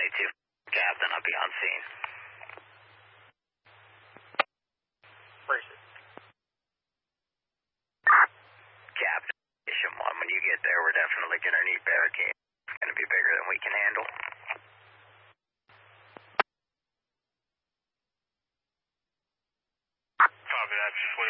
2, Captain, I'll be on scene. Braces. Captain, Station 1, when you get there, we're definitely going to need barricade. It's going to be bigger than we can handle. Copy that,